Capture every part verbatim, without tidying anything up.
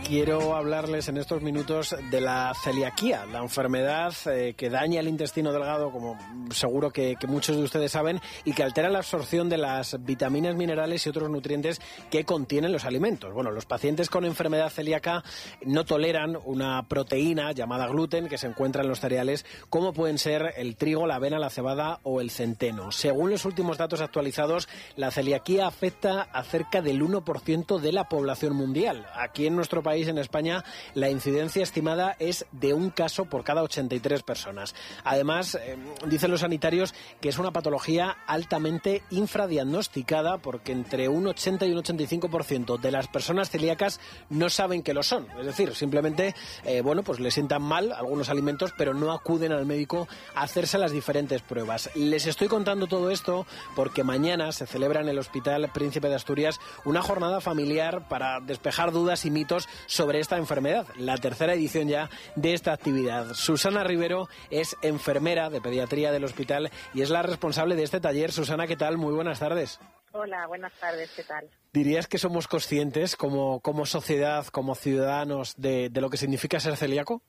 quiero hablarles en estos minutos de la celiaquía, la enfermedad eh, que daña el intestino delgado, como seguro que, que muchos de ustedes saben, y que altera la absorción de las vitaminas, minerales y otros nutrientes que contienen los alimentos. Bueno, los pacientes con enfermedad celíaca no toleran una proteína llamada gluten que se encuentra en los cereales, como pueden ser el trigo, la avena, la cebada o el centeno. Según los últimos datos actualizados, la celiaquía afecta a cerca del uno por ciento de la población mundial. Aquí en nuestro país, en España, la incidencia estimada es de un caso por cada ochenta y tres personas. Además, eh, dicen los sanitarios que es una patología altamente infradiagnosticada porque entre un ochenta y un ochenta y cinco por ciento de las personas celíacas no saben que lo son. Es decir, simplemente, eh, bueno, pues les sientan mal algunos alimentos, pero no acuden al médico a hacerse las diferentes pruebas. Les estoy contando todo esto porque mañana se celebra en el Hospital Príncipe de Asturias una jornada familiar para despejar dudas y mitos sobre esta enfermedad, la tercera edición ya de esta actividad. Susana Rivero es enfermera de pediatría del hospital y es la responsable de este taller. Susana, ¿qué tal? Muy buenas tardes. Hola, buenas tardes, ¿qué tal? ¿Dirías que somos conscientes como, como sociedad, como ciudadanos, de, de lo que significa ser celíaco?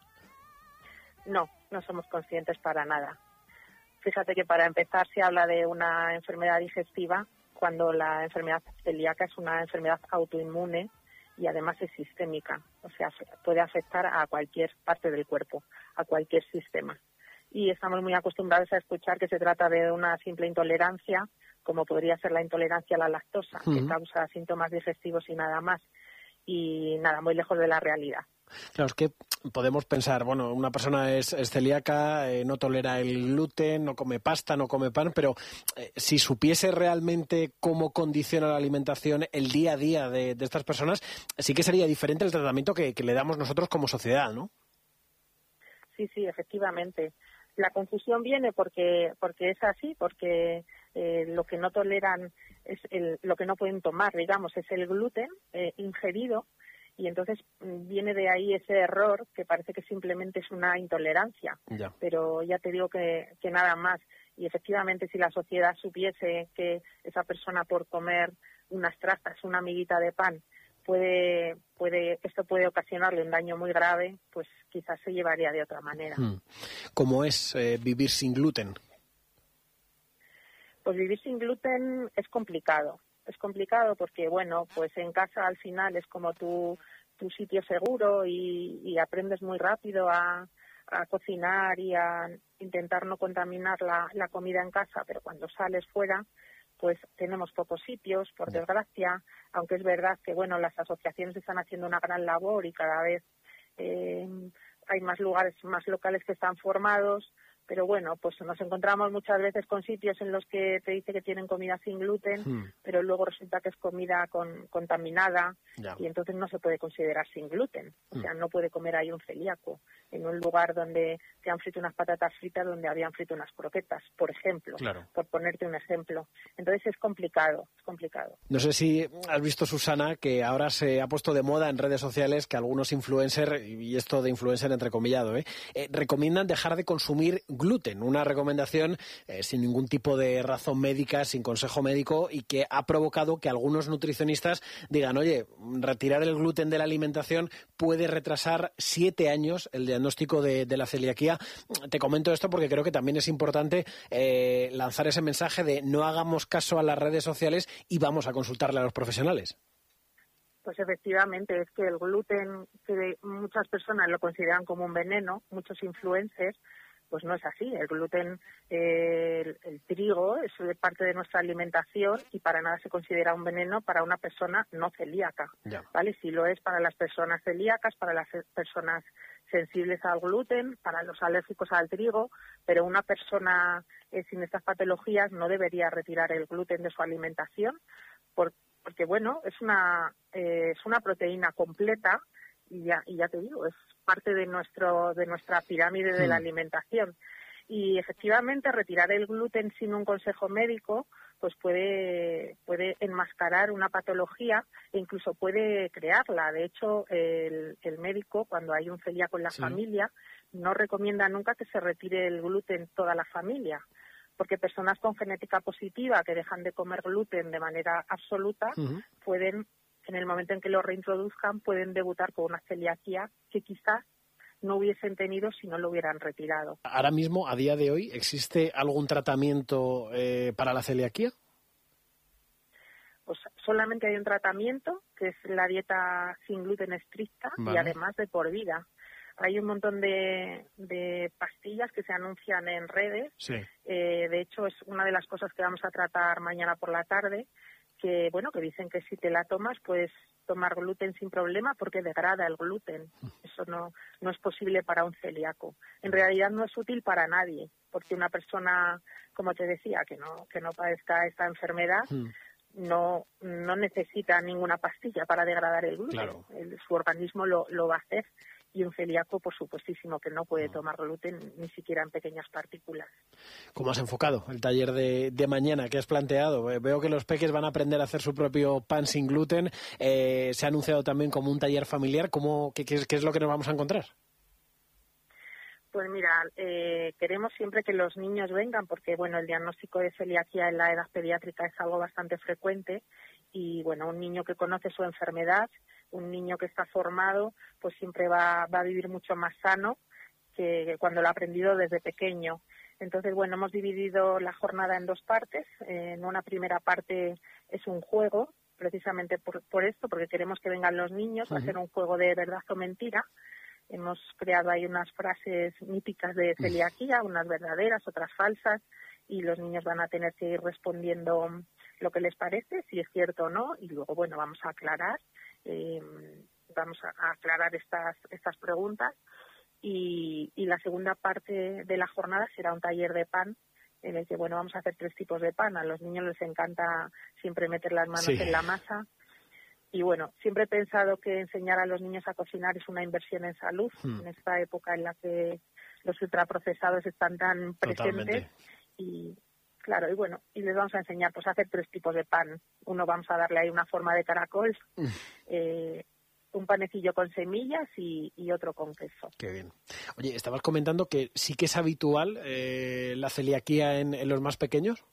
No, no somos conscientes para nada. Fíjate que para empezar se habla de una enfermedad digestiva cuando la enfermedad celíaca es una enfermedad autoinmune y además es sistémica, o sea, puede afectar a cualquier parte del cuerpo, a cualquier sistema. Y estamos muy acostumbrados a escuchar que se trata de una simple intolerancia, como podría ser la intolerancia a la lactosa, uh-huh. que causa síntomas digestivos y nada más, y nada, muy lejos de la realidad. Claro, es que podemos pensar, bueno, una persona es, es celíaca, eh, no tolera el gluten, no come pasta, no come pan, pero eh, si supiese realmente cómo condiciona la alimentación el día a día de, de estas personas, sí que sería diferente el tratamiento que, que le damos nosotros como sociedad, ¿no? Sí, sí, efectivamente. La confusión viene porque porque es así, porque eh, lo que no toleran, es el, lo que no pueden tomar, digamos, es el gluten eh, ingerido. Y entonces viene de ahí ese error que parece que simplemente es una intolerancia. Ya. Pero ya te digo que, que nada más. Y efectivamente si la sociedad supiese que esa persona por comer unas trazas, una amiguita de pan, puede, puede, esto puede ocasionarle un daño muy grave, pues quizás se llevaría de otra manera. ¿Cómo es eh, vivir sin gluten? Pues vivir sin gluten es complicado. Es complicado porque, bueno, pues en casa al final es como tu, tu sitio seguro y, y aprendes muy rápido a, a cocinar y a intentar no contaminar la, la comida en casa, pero cuando sales fuera, pues tenemos pocos sitios, por desgracia, aunque es verdad que, bueno, las asociaciones están haciendo una gran labor y cada vez eh, hay más lugares, más locales que están formados. Pero bueno, pues nos encontramos muchas veces con sitios en los que te dice que tienen comida sin gluten, hmm. pero luego resulta que es comida con, contaminada ya. Y entonces no se puede considerar sin gluten. O hmm. sea, no puede comer ahí un celíaco en un lugar donde te han frito unas patatas fritas, donde habían frito unas croquetas, por ejemplo, claro. por ponerte un ejemplo. Entonces es complicado, es complicado. No sé si has visto, Susana, que ahora se ha puesto de moda en redes sociales que algunos influencers, y esto de influencer entrecomillado, ¿eh? Eh, recomiendan dejar de consumir gluten, una recomendación eh, sin ningún tipo de razón médica, sin consejo médico, y que ha provocado que algunos nutricionistas digan, oye, retirar el gluten de la alimentación puede retrasar siete años el diagnóstico de, de la celiaquía. Te comento esto porque creo que también es importante eh, lanzar ese mensaje de no hagamos caso a las redes sociales y vamos a consultarle a los profesionales. Pues efectivamente, es que el gluten, que muchas personas lo consideran como un veneno, muchos influencers, pues no es así. El gluten, eh, el, el trigo es parte de nuestra alimentación y para nada se considera un veneno para una persona no celíaca, ya. ¿Vale? Sí lo es para las personas celíacas, para las personas sensibles al gluten, para los alérgicos al trigo, pero una persona eh, sin estas patologías no debería retirar el gluten de su alimentación por, porque, bueno, es una, eh, es una proteína completa y ya, y ya te digo, es parte de nuestro de nuestra pirámide de la alimentación. Y efectivamente retirar el gluten sin un consejo médico pues puede puede enmascarar una patología e incluso puede crearla. De hecho, el, el médico, cuando hay un celíaco en la sí. familia, no recomienda nunca que se retire el gluten toda la familia, porque personas con genética positiva que dejan de comer gluten de manera absoluta uh-huh. pueden en el momento en que lo reintroduzcan pueden debutar con una celiaquía que quizás no hubiesen tenido si no lo hubieran retirado. Ahora mismo, a día de hoy, ¿existe algún tratamiento eh, para la celiaquía? Pues solamente hay un tratamiento, que es la dieta sin gluten estricta, vale. Y además de por vida. Hay un montón de, de pastillas que se anuncian en redes. Sí. Eh, de hecho, es una de las cosas que vamos a tratar mañana por la tarde, que bueno, que dicen que si te la tomas, puedes tomar gluten sin problema porque degrada el gluten. Eso no, no es posible para un celíaco. En realidad no es útil para nadie, porque una persona, como te decía, que no, que no padezca esta enfermedad, mm. no, no necesita ninguna pastilla para degradar el gluten. Claro. El, su organismo lo, lo va a hacer. Y un celíaco, por supuestísimo, que no puede tomar gluten ni siquiera en pequeñas partículas. ¿Cómo has enfocado el taller de, de mañana? ¿Qué has planteado? Veo que los peques van a aprender a hacer su propio pan sin gluten. Eh, se ha anunciado también como un taller familiar. ¿Cómo, qué, qué, es, ¿Qué es lo que nos vamos a encontrar? Pues mira, eh, queremos siempre que los niños vengan porque, bueno, el diagnóstico de celiaquía en la edad pediátrica es algo bastante frecuente y, bueno, un niño que conoce su enfermedad, un niño que está formado, pues siempre va, va a vivir mucho más sano que, que cuando lo ha aprendido desde pequeño. Entonces, bueno, hemos dividido la jornada en dos partes. Eh, en una primera parte es un juego, precisamente por, por esto, porque queremos que vengan los niños, uh-huh. Va a ser un juego de verdad o mentira. Hemos creado ahí unas frases míticas de celiaquía, unas verdaderas, otras falsas, y los niños van a tener que ir respondiendo lo que les parece, si es cierto o no, y luego, bueno, vamos a aclarar, eh, vamos a aclarar estas, estas preguntas, y, y la segunda parte de la jornada será un taller de pan, en el que, bueno, vamos a hacer tres tipos de pan. A los niños les encanta siempre meter las manos sí. en la masa. Y bueno, siempre he pensado que enseñar a los niños a cocinar es una inversión en salud, hmm. en esta época en la que los ultraprocesados están tan presentes. Totalmente. Y claro, y bueno, y les vamos a enseñar pues a hacer tres tipos de pan. Uno vamos a darle ahí una forma de caracol, mm. eh, un panecillo con semillas y, y otro con queso. Qué bien. Oye, estabas comentando que sí que es habitual eh, la celiaquía en, en los más pequeños.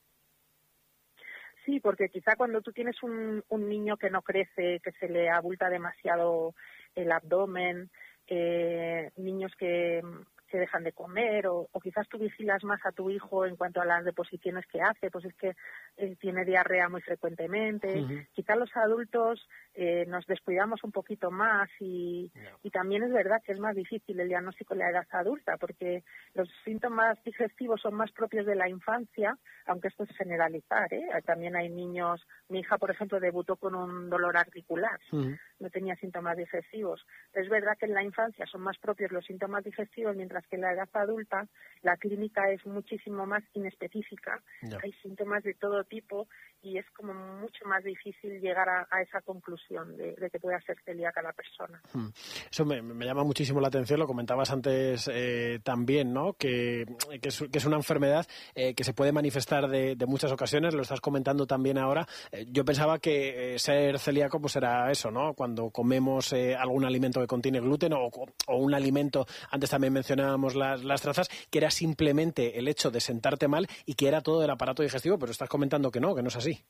Sí, porque quizá cuando tú tienes un, un niño que no crece, que se le abulta demasiado el abdomen, eh, niños que, que dejan de comer, o, o quizás tú vigilas más a tu hijo en cuanto a las deposiciones que hace, pues es que él tiene diarrea muy frecuentemente. Uh-huh. Quizá los adultos eh, nos descuidamos un poquito más y, no. y también es verdad que es más difícil el diagnóstico en la edad adulta, porque los síntomas digestivos son más propios de la infancia, aunque esto es generalizar, ¿eh? También hay niños, mi hija, por ejemplo, debutó con un dolor articular, uh-huh. no tenía síntomas digestivos. Es verdad que en la infancia son más propios los síntomas digestivos, mientras que en la edad adulta la clínica es muchísimo más inespecífica. No. Hay síntomas de todo tipo y es como mucho más difícil llegar a, a esa conclusión de, de que pueda ser celíaca la persona. Hmm. Eso me, me llama muchísimo la atención, lo comentabas antes eh, también, ¿no? Que, que, es, que es una enfermedad eh, que se puede manifestar de, de muchas ocasiones, lo estás comentando también ahora. Eh, yo pensaba que eh, ser celíaco pues era eso, ¿no? Cuando comemos eh, algún alimento que contiene gluten o, o un alimento, antes también mencionábamos las, las trazas, que era simplemente el hecho de sentarte mal y que era todo del aparato digestivo, pero estás comentando que no, que no es así.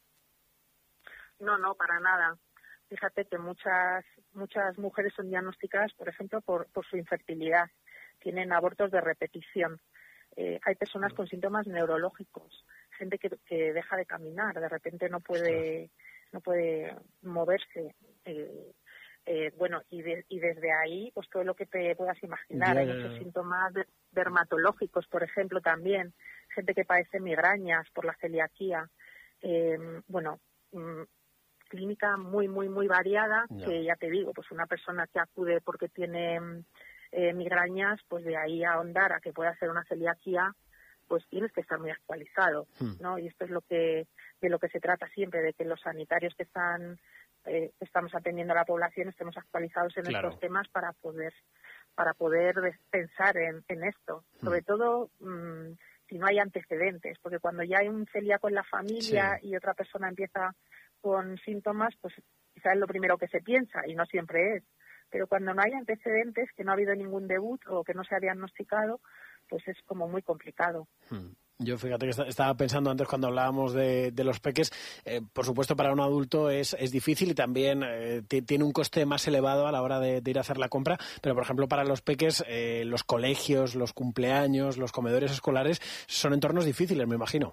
No, no, para nada. Fíjate que muchas muchas mujeres son diagnosticadas, por ejemplo, por, por su infertilidad. Tienen abortos de repetición. Eh, hay personas con síntomas neurológicos, gente que, que deja de caminar, de repente no puede no puede moverse. Eh, eh, bueno, y, de, y desde ahí, pues todo lo que te puedas imaginar. Ya, ya, ya. Hay muchos síntomas de, dermatológicos, por ejemplo, también. Gente que padece migrañas por la celiaquía. Eh, bueno, mm, clínica muy, muy, muy variada, no. que ya te digo, pues una persona que acude porque tiene eh, migrañas, pues de ahí a ahondar a que pueda ser una celiaquía, pues tienes que estar muy actualizado, hmm. ¿no? Y esto es lo que de lo que se trata siempre, de que los sanitarios que están eh, estamos atendiendo a la población estemos actualizados en claro. estos temas para poder para poder pensar en, en esto. Hmm. Sobre todo mmm, si no hay antecedentes, porque cuando ya hay un celíaco en la familia sí. y otra persona empieza con síntomas, pues quizás es lo primero que se piensa y no siempre es. Pero cuando no hay antecedentes, que no ha habido ningún debut o que no se ha diagnosticado, pues es como muy complicado. Hmm. Yo fíjate que estaba pensando antes cuando hablábamos de, de los peques, eh, por supuesto para un adulto es, es difícil y también eh, t- tiene un coste más elevado a la hora de, de ir a hacer la compra, pero por ejemplo para los peques, eh, los colegios, los cumpleaños, los comedores escolares son entornos difíciles, me imagino.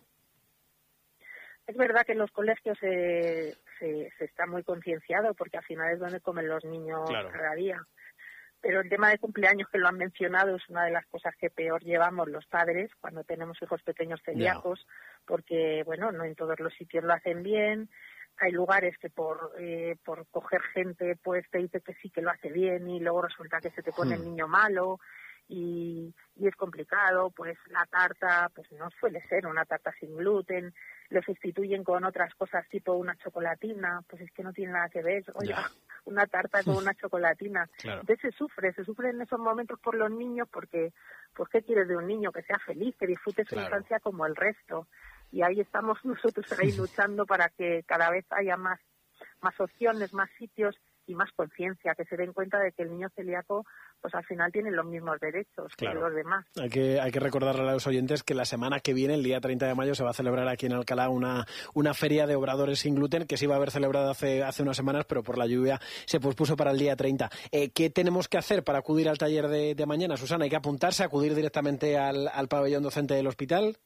Es verdad que en los colegios se, se, se está muy concienciado porque al final es donde comen los niños claro. cada día. Pero el tema de cumpleaños, que lo han mencionado, es una de las cosas que peor llevamos los padres cuando tenemos hijos pequeños celíacos, no. porque, bueno, no en todos los sitios lo hacen bien. Hay lugares que por eh, por coger gente, pues te dice que sí que lo hace bien y luego resulta que se te pone hmm. el niño malo y, y es complicado. Pues la tarta, pues no suele ser una tarta sin gluten. Lo sustituyen con otras cosas tipo una chocolatina, pues es que no tiene nada que ver. Oiga, yeah. una tarta con una chocolatina. Claro. Entonces se sufre, se sufre en esos momentos por los niños porque, pues ¿qué quieres de un niño? Que sea feliz, que disfrute su claro. infancia como el resto. Y ahí estamos nosotros ahí luchando para que cada vez haya más, más opciones, más sitios y más conciencia, que se den cuenta de que el niño celíaco pues al final tiene los mismos derechos claro. que los demás. Hay que, hay que recordarle a los oyentes que la semana que viene, el día treinta de mayo, se va a celebrar aquí en Alcalá una, una feria de obradores sin gluten que se iba a haber celebrado hace, hace unas semanas, pero por la lluvia se pospuso para el día treinta. Eh, ¿Qué tenemos que hacer para acudir al taller de, de mañana, Susana? ¿Hay que apuntarse, acudir directamente al, al pabellón docente del hospital?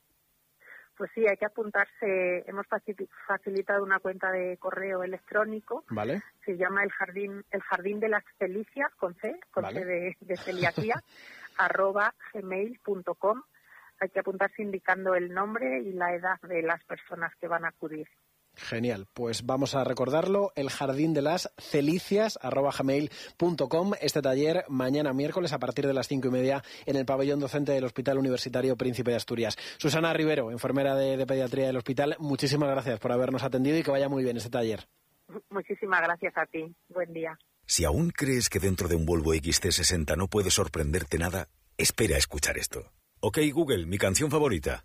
Pues sí, hay que apuntarse. Hemos facilitado una cuenta de correo electrónico. Vale. Se llama el jardín el jardín de las Felicias, con C, con vale. C de, de celiaquía, arroba gmail punto com. Hay que apuntarse indicando el nombre y la edad de las personas que van a acudir. Genial, pues vamos a recordarlo, el jardín de las Celicias, arroba gmail punto com, este taller mañana miércoles a partir de las cinco y media en el pabellón docente del Hospital Universitario Príncipe de Asturias. Susana Rivero, enfermera de, de pediatría del hospital, muchísimas gracias por habernos atendido y que vaya muy bien este taller. Muchísimas gracias a ti, buen día. Si aún crees que dentro de un Volvo X C sesenta no puede sorprenderte nada, espera a escuchar esto. Ok, Google, mi canción favorita.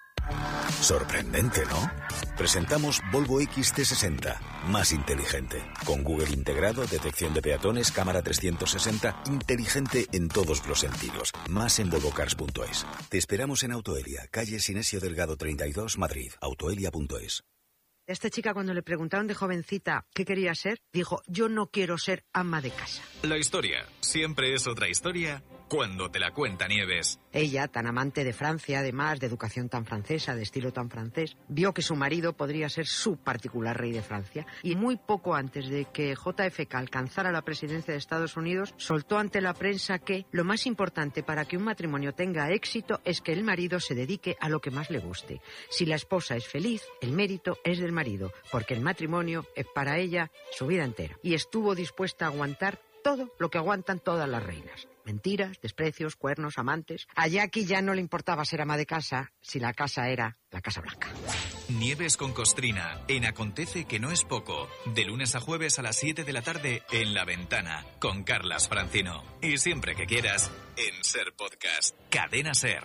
Sorprendente, ¿no? Presentamos Volvo X C sesenta, más inteligente. Con Google integrado, detección de peatones, cámara trescientos sesenta, inteligente en todos los sentidos. Más en volvo cars punto es. Te esperamos en Autoelia, calle Sinesio Delgado treinta y dos, Madrid. autoelia punto es. Esta chica, cuando le preguntaron de jovencita qué quería ser, dijo: yo no quiero ser ama de casa. La historia siempre es otra historia cuando te la cuenta Nieves. Ella, tan amante de Francia, además, de educación tan francesa, de estilo tan francés, vio que su marido podría ser su particular rey de Francia. Y muy poco antes de que J F K alcanzara la presidencia de Estados Unidos, soltó ante la prensa que lo más importante para que un matrimonio tenga éxito es que el marido se dedique a lo que más le guste. Si la esposa es feliz, el mérito es del marido, porque el matrimonio es para ella su vida entera. Y estuvo dispuesta a aguantar todo lo que aguantan todas las reinas. Mentiras, desprecios, cuernos, amantes. A Jackie ya no le importaba ser ama de casa si la casa era la Casa Blanca. Nieves con Costrina, en Acontece que no es poco. De lunes a jueves a las siete de la tarde en La Ventana, con Carlas Francino. Y siempre que quieras, en Ser Podcast. Cadena Ser.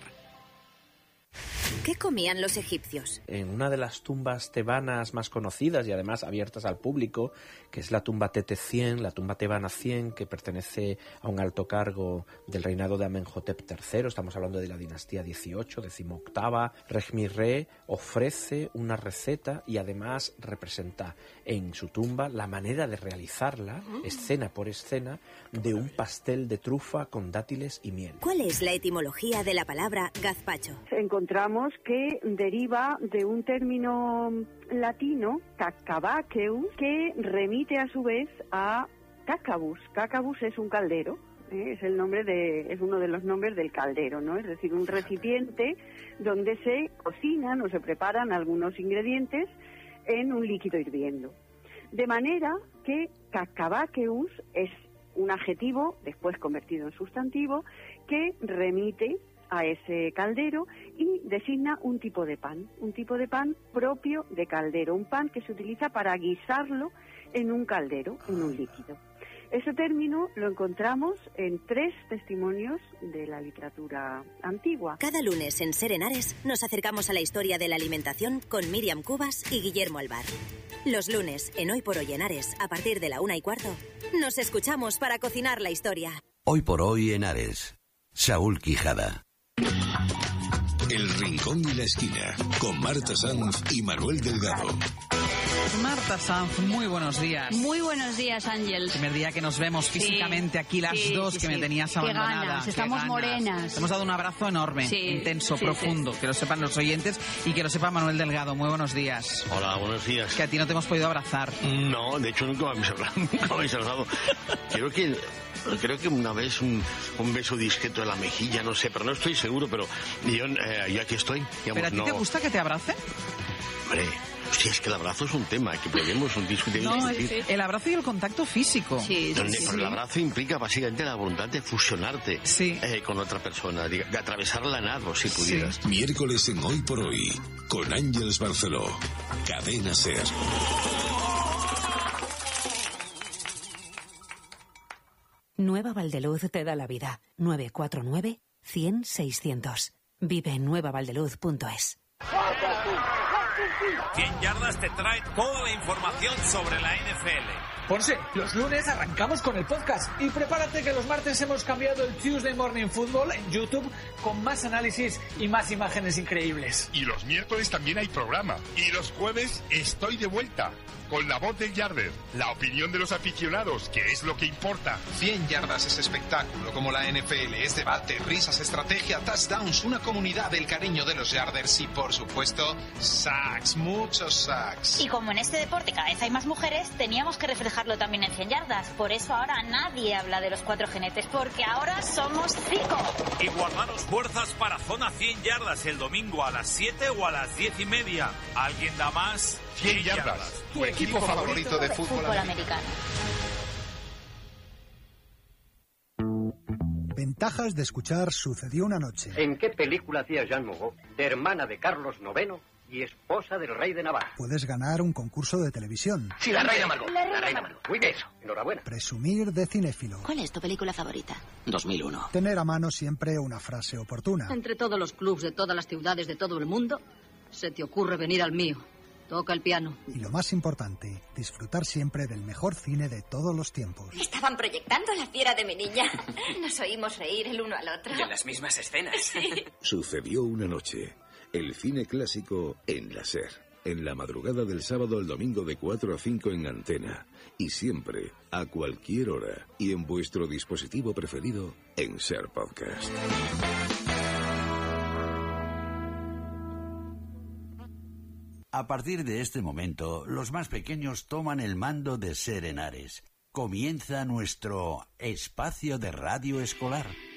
¿Qué comían los egipcios? En una de las tumbas tebanas más conocidas y además abiertas al público, que es la tumba Tete cien, la tumba tebana cien, que pertenece a un alto cargo del reinado de Amenhotep tercero, estamos hablando de la dinastía dieciocho, decimoctava, Rejmirre ofrece una receta y además representa en su tumba la manera de realizarla, mm. escena por escena, de un pastel de trufa con dátiles y miel. ¿Cuál es la etimología de la palabra gazpacho? Encontramos que deriva de un término latino, cacabaceus, que remite a su vez a cacabus. Cacabus es un caldero, ¿eh? es el nombre de, es uno de los nombres del caldero, ¿no? Es decir, un recipiente donde se cocinan o se preparan algunos ingredientes en un líquido hirviendo. De manera que cacabaceus es un adjetivo, después convertido en sustantivo, que remite a ese caldero y designa un tipo de pan, un tipo de pan propio de caldero, un pan que se utiliza para guisarlo en un caldero, en un líquido. Ese término lo encontramos en tres testimonios de la literatura antigua. Cada lunes en Ser Henares nos acercamos a la historia de la alimentación con Miriam Cubas y Guillermo Alvar. Los lunes, en Hoy por Hoy Henares, a partir de la una y cuarto, nos escuchamos para cocinar la historia. Hoy por Hoy Henares. Saúl Quijada. El Rincón y la Esquina, con Marta Sanz y Manuel Delgado. Marta Sanz, muy buenos días. Muy buenos días, Ángel. Primer día que nos vemos físicamente sí, aquí las sí, dos, sí, que sí. me tenías abandonada. Qué ganas, estamos ganas. morenas. Te hemos dado un abrazo enorme, sí, sí, intenso, profundo, sí. que lo sepan los oyentes y que lo sepa Manuel Delgado. Muy buenos días. Hola, buenos días. Que a ti no te hemos podido abrazar. No, de hecho nunca me habéis hablado. Nunca me habéis hablado. Creo que... Creo que una vez un, un beso discreto en la mejilla, no sé, pero no estoy seguro, pero yo, eh, yo aquí estoy. Digamos, ¿Pero a ti no... te gusta que te abracen? Hombre, sí, es que el abrazo es un tema que podemos discutir. No, discutir. El abrazo y el contacto físico. Sí, sí, Donde, sí, pero sí. el abrazo implica básicamente la voluntad de fusionarte sí. eh, con otra persona, de, de atravesar la nada, si pudieras. Sí. Miércoles en Hoy por Hoy, con Ángeles Barceló. Cadena SER. Nueva Valdeluz te da la vida. nueve cuatro nueve, cien, seiscientos. Vive en nueva valdeluz punto es. cien yardas te trae toda la información sobre la N F L. Ponce, los lunes arrancamos con el podcast y prepárate que los martes hemos cambiado el Tuesday Morning Football en YouTube con más análisis y más imágenes increíbles. Y los miércoles también hay programa. Y los jueves estoy de vuelta con la voz del Yarder, la opinión de los aficionados, que es lo que importa. cien yardas es espectáculo, como la N F L, es debate, risas, estrategia, touchdowns, una comunidad del cariño de los Yarders y, por supuesto, sacks, muchos sacks. Y como en este deporte cada vez hay más mujeres, teníamos que reflejarlo también en cien yardas. Por eso ahora nadie habla de los cuatro jinetes, porque ahora somos cinco. Y guardaros fuerzas para Zona cien yardas el domingo a las siete o a las diez y media. ¿Alguien da más? cien yardas. Tu equipo favorito de fútbol, fútbol americano. Ventajas de escuchar Sucedió una noche. ¿En qué película hacía Jean Moreau, de hermana de Carlos noveno y esposa del rey de Navarra? Puedes ganar un concurso de televisión. Sí, la reina Margot. La reina, la reina Margot. Muy bien, eso. Enhorabuena. Presumir de cinéfilo. ¿Cuál es tu película favorita? dos mil uno. Tener a mano siempre una frase oportuna. Entre todos los clubs de todas las ciudades de todo el mundo, se te ocurre venir al mío. Toca el piano. Y lo más importante, disfrutar siempre del mejor cine de todos los tiempos. Estaban proyectando La fiera de mi niña. Nos oímos reír el uno al otro. Y en las mismas escenas. Sí. Sucedió una noche. El cine clásico en la SER. En la madrugada del sábado al domingo de cuatro a cinco en Antena. Y siempre, a cualquier hora. Y en vuestro dispositivo preferido, en SER Podcast. A partir de este momento, los más pequeños toman el mando de SER Henares. Comienza nuestro espacio de radio escolar.